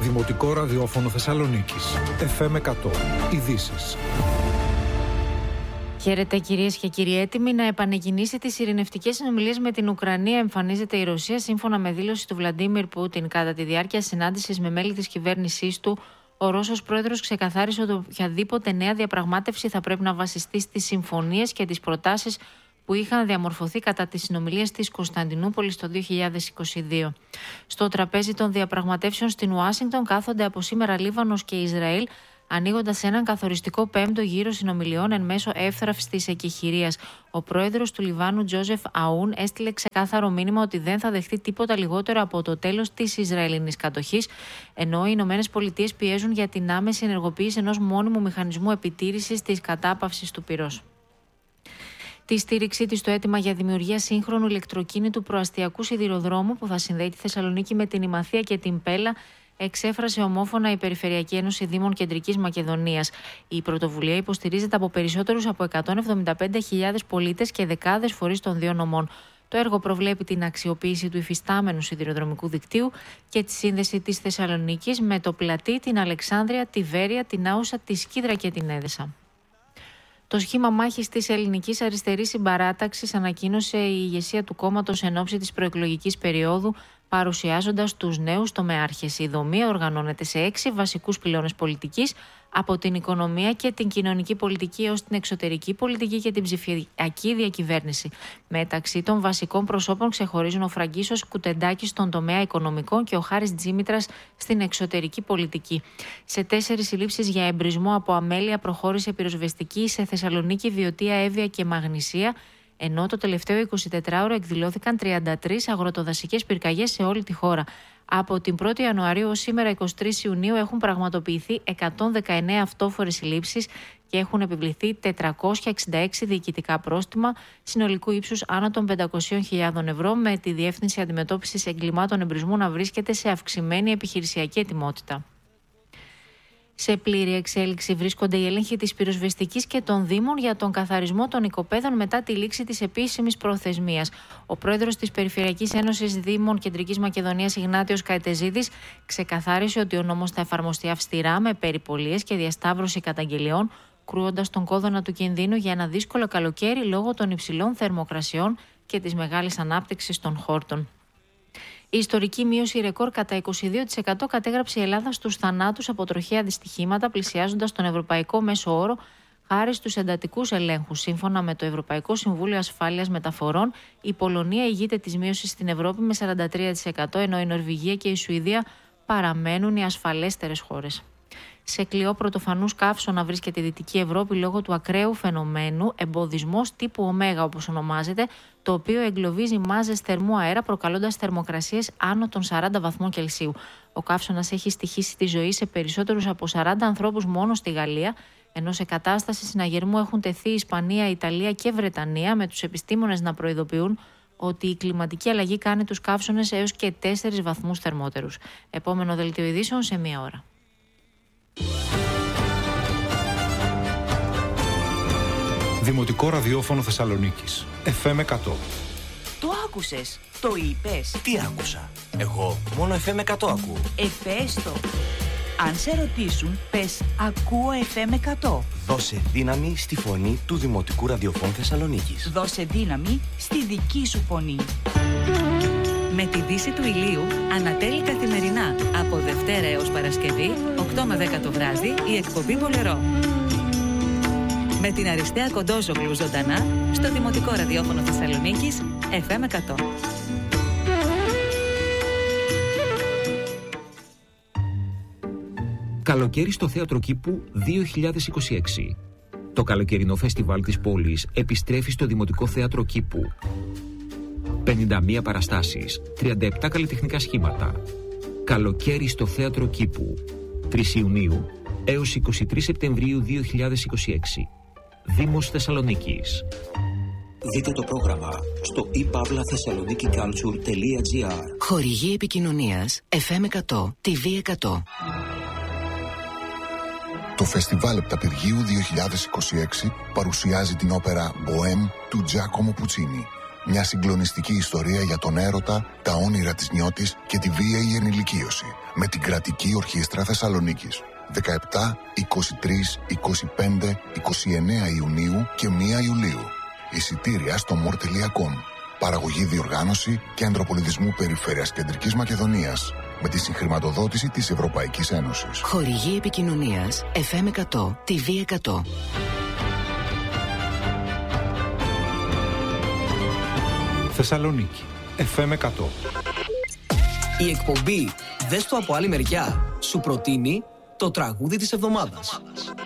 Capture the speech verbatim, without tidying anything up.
Δημοτικό ραδιόφωνο Θεσσαλονίκης. εφ εμ εκατό. Ειδήσεις. Χαίρετε κυρίες και κύριοι. Έτοιμοι να επανεκκινήσει τις ειρηνευτικές συνομιλίες με την Ουκρανία, εμφανίζεται η Ρωσία, σύμφωνα με δήλωση του Βλαντίμιρ Πούτιν. Κατά τη διάρκεια συνάντησης με μέλη της κυβέρνησής του, ο Ρώσος πρόεδρος ξεκαθάρισε ότι οποιαδήποτε νέα διαπραγμάτευση θα πρέπει να βασιστεί στις συμφωνίες και τις προτάσεις που είχαν διαμορφωθεί κατά τις συνομιλίες της Κωνσταντινούπολης το δύο χιλιάδες είκοσι δύο. Στο τραπέζι των διαπραγματεύσεων στην Ουάσιγκτον κάθονται από σήμερα Λίβανος και Ισραήλ, ανοίγοντας έναν καθοριστικό πέμπτο γύρο συνομιλιών εν μέσω εύθραυστης εκεχηρίας. Ο πρόεδρος του Λιβάνου, Τζόζεφ Αούν, έστειλε ξεκάθαρο μήνυμα ότι δεν θα δεχτεί τίποτα λιγότερο από το τέλος της Ισραηλινής κατοχής, ενώ οι Ηνωμένες Πολιτείες πιέζουν για την άμεση ενεργοποίηση ενός μόνιμου μηχανισμού επιτήρησης της κατάπαυσης του πυρός. Τη στήριξή της στο αίτημα για δημιουργία σύγχρονου ηλεκτροκίνητου προαστιακού σιδηροδρόμου που θα συνδέει τη Θεσσαλονίκη με την Ημαθία και την Πέλα εξέφρασε ομόφωνα η Περιφερειακή Ένωση Δήμων Κεντρικής Μακεδονίας. Η πρωτοβουλία υποστηρίζεται από περισσότερους από εκατόν εβδομήντα πέντε χιλιάδες πολίτες και δεκάδες φορείς των δύο νομών. Το έργο προβλέπει την αξιοποίηση του υφιστάμενου σιδηροδρομικού δικτύου και τη σύνδεση της Θεσσαλονίκης με το Πλατή, την Αλεξάνδρεια, τη Βέρεια, την Άουσα, τη Σκύδρα και την Έδεσα. Το σχήμα μάχης της Ελληνικής Αριστερής Συμπαράταξης ανακοίνωσε η ηγεσία του κόμματος εν ώψη της προεκλογικής περίοδου, παρουσιάζοντας τους νέους τομεάρχες. Η δομή οργανώνεται σε έξι βασικούς πυλώνες πολιτικής, από την οικονομία και την κοινωνική πολιτική έως την εξωτερική πολιτική και την ψηφιακή διακυβέρνηση. Μεταξύ των βασικών προσώπων ξεχωρίζουν ο Φραγκίσος Κουτεντάκης στον τομέα οικονομικών και ο Χάρης Τζίμητρας στην εξωτερική πολιτική. Σε τέσσερις συλλήψεις για εμπρισμό από αμέλεια προχώρησε πυροσβεστική σε Θεσσαλονίκη, Βιωτία, Εύβοια και Μαγνησία, ενώ το τελευταίο εικοσιτετράωρο εκδηλώθηκαν τριάντα τρεις αγροτοδασικές πυρκαγιές σε όλη τη χώρα. Από την πρώτη Ιανουαρίου ως σήμερα εικοστή τρίτη Ιουνίου έχουν πραγματοποιηθεί εκατόν δεκαεννέα αυτόφορες συλλήψεις και έχουν επιβληθεί τετρακόσια εξήντα έξι διοικητικά πρόστιμα συνολικού ύψους άνω των πεντακόσιες χιλιάδες ευρώ, με τη Διεύθυνση Αντιμετώπισης Εγκλημάτων Εμπρισμού να βρίσκεται σε αυξημένη επιχειρησιακή ετοιμότητα. Σε πλήρη εξέλιξη βρίσκονται οι έλεγχοι της πυροσβεστικής και των Δήμων για τον καθαρισμό των οικοπαίδων μετά τη λήξη της επίσημης προθεσμίας. Ο πρόεδρος της Περιφερειακής Ένωσης Δήμων Κεντρικής Μακεδονίας, Ιγνάτιος Καετεζίδης, ξεκαθάρισε ότι ο νόμος θα εφαρμοστεί αυστηρά με περιπολίες και διασταύρωση καταγγελιών, κρούοντας τον κόδωνα του κινδύνου για ένα δύσκολο καλοκαίρι λόγω των υψηλών θερμοκρασιών και της μεγάλης ανάπτυξης των χόρτων. Η ιστορική μείωση ρεκόρ κατά είκοσι δύο τοις εκατό κατέγραψε η Ελλάδα στους θανάτους από τροχαία δυστυχήματα, πλησιάζοντας τον ευρωπαϊκό μέσο όρο χάρη στους εντατικούς ελέγχους. Σύμφωνα με το Ευρωπαϊκό Συμβούλιο Ασφάλειας Μεταφορών, η Πολωνία ηγείται της μείωσης στην Ευρώπη με σαράντα τρία τοις εκατό, ενώ η Νορβηγία και η Σουηδία παραμένουν οι ασφαλέστερες χώρες. Σε κλειό πρωτοφανούς καύσωνα βρίσκεται η Δυτική Ευρώπη λόγω του ακραίου φαινομένου εμποδισμός τύπου Ω, όπως ονομάζεται, το οποίο εγκλωβίζει μάζες θερμού αέρα, προκαλώντας θερμοκρασίες άνω των σαράντα βαθμών Κελσίου. Ο καύσωνας έχει στοιχήσει τη ζωή σε περισσότερους από σαράντα ανθρώπους μόνο στη Γαλλία, ενώ σε κατάσταση συναγερμού έχουν τεθεί η Ισπανία, η Ιταλία και η Βρετανία, με τους επιστήμονες να προειδοποιούν ότι η κλιματική αλλαγή κάνει τους καύσωνες έως και τέσσερις βαθμούς θερμότερους. Επόμενο δελτίο ειδήσεων σε μία ώρα. Δημοτικό ραδιόφωνο Θεσσαλονίκης. εφ εμ εκατό. Το άκουσες, το είπες. Τι άκουσα? Εγώ μόνο εφ εμ εκατό ακούω. Εφές το. Αν σε ρωτήσουν, πες ακούω εφ εμ εκατό. Δώσε δύναμη στη φωνή του Δημοτικού Ραδιοφώνου Θεσσαλονίκης. Δώσε δύναμη στη δική σου φωνή. Με τη δύση του ηλίου, ανατέλει καθημερινά από Δευτέρα έως Παρασκευή, οκτώ με δέκα το βράδυ, η εκπομπή Μπολερό. Με την Αριστεία Κοντόζογλου ζωντανά στο Δημοτικό Ραδιόφωνο Θεσσαλονίκης, εφ εμ εκατό. Καλοκαίρι στο Θέατρο Κήπου δύο χιλιάδες είκοσι έξι. Το καλοκαιρινό φεστιβάλ της πόλης επιστρέφει στο Δημοτικό Θέατρο Κήπου. πενήντα μία παραστάσεις, τριάντα επτά καλλιτεχνικά σχήματα. Καλοκαίρι στο Θέατρο Κήπου, τρεις Ιουνίου έως είκοσι τρεις Σεπτεμβρίου δύο χιλιάδες είκοσι έξι. Δήμος Θεσσαλονίκης. Δείτε το πρόγραμμα στο e pavla thessaloniki culture τελεία gr. Χορηγή επικοινωνίας εφ εμ εκατό, τι βι εκατό. Το Φεστιβάλ Επταπηργίου δύο χιλιάδες είκοσι έξι παρουσιάζει την όπερα «Bohème» του Τζάκομο Πουτσίνι. Μια συγκλονιστική ιστορία για τον έρωτα, τα όνειρα της νιώτης και τη βίαιη ενηλικίωση. Με την Κρατική Ορχήστρα Θεσσαλονίκης. δεκαεπτά, είκοσι τρεις, είκοσι πέντε, είκοσι εννέα Ιουνίου και πρώτη Ιουλίου. Εισιτήρια στο μορ τελεία κομ. Παραγωγή, διοργάνωση Κέντρο Πολιτισμού Περιφέρειας Κεντρικής Μακεδονίας. Με τη συγχρηματοδότηση της Ευρωπαϊκής Ένωσης. Χορηγή επικοινωνίας εφ εμ εκατό, τι βι εκατό. Θεσσαλονίκη, εφ εμ εκατό. Η εκπομπή «Δες το από άλλη μεριά» σου προτείνει το τραγούδι της εβδομάδας.